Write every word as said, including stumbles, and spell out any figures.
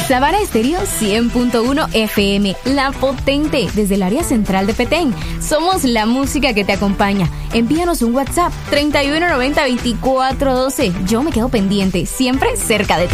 Sabana Estéreo cien punto uno F M, la potente, desde el área central de Petén. Somos la música que te acompaña. Envíanos un WhatsApp treinta y uno noventa veinticuatro doce. Yo me quedo pendiente, siempre cerca de ti.